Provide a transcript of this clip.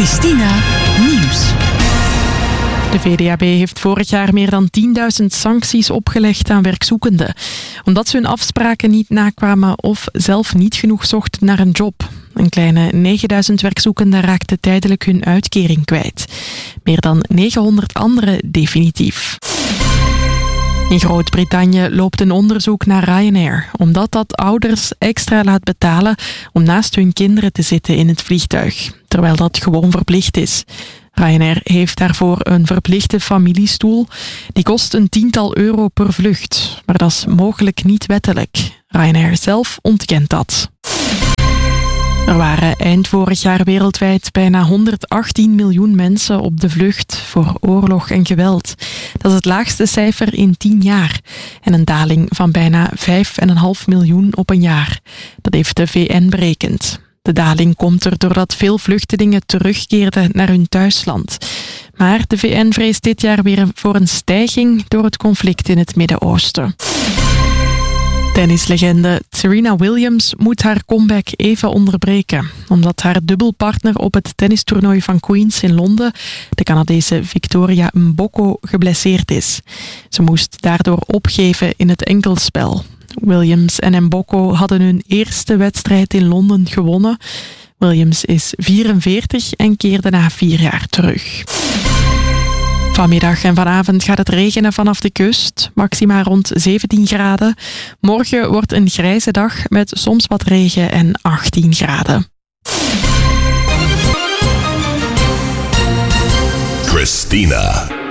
Christina Nieuws. De VDAB heeft vorig jaar meer dan 10.000 sancties opgelegd aan werkzoekenden, omdat ze hun afspraken niet nakwamen of zelf niet genoeg zochten naar een job. Een kleine 9.000 werkzoekenden raakten tijdelijk hun uitkering kwijt. Meer dan 900 anderen definitief. In Groot-Brittannië loopt een onderzoek naar Ryanair, omdat dat ouders extra laat betalen om naast hun kinderen te zitten in het vliegtuig, terwijl dat gewoon verplicht is. Ryanair heeft daarvoor een verplichte familiestoel. Die kost een tiental euro per vlucht, maar dat is mogelijk niet wettelijk. Ryanair zelf ontkent dat. Er waren eind vorig jaar wereldwijd bijna 118 miljoen mensen op de vlucht voor oorlog en geweld. Dat is het laagste cijfer in 10 jaar en een daling van bijna 5,5 miljoen op een jaar. Dat heeft de VN berekend. De daling komt er doordat veel vluchtelingen terugkeerden naar hun thuisland. Maar de VN vreest dit jaar weer voor een stijging door het conflict in het Midden-Oosten. Tennislegende Serena Williams moet haar comeback even onderbreken, omdat haar dubbelpartner op het tennistoernooi van Queens in Londen, de Canadese Victoria Mboko, geblesseerd is. Ze moest daardoor opgeven in het enkelspel. Williams en Mboko hadden hun eerste wedstrijd in Londen gewonnen. Williams is 44 en keerde na 4 jaar terug. Vanmiddag en vanavond gaat het regenen vanaf de kust, maxima rond 17 graden. Morgen wordt een grijze dag met soms wat regen en 18 graden. Christina.